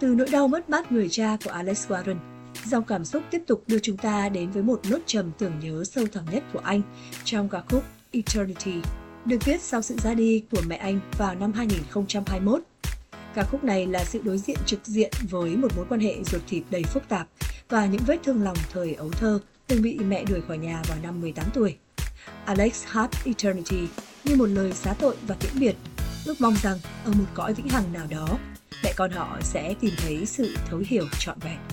Từ nỗi đau mất mát người cha của Alex Warren, dòng cảm xúc tiếp tục đưa chúng ta đến với một nốt trầm tưởng nhớ sâu thẳm nhất của anh trong ca khúc Eternity, được viết sau sự ra đi của mẹ anh vào năm 2021. Ca khúc này là sự đối diện trực diện với một mối quan hệ ruột thịt đầy phức tạp và những vết thương lòng thời ấu thơ từng bị mẹ đuổi khỏi nhà vào năm 18 tuổi. Alex hát Eternity như một lời xá tội và tiễn biệt, ước mong rằng ở một cõi vĩnh hằng nào đó, mẹ con họ sẽ tìm thấy sự thấu hiểu trọn vẹn.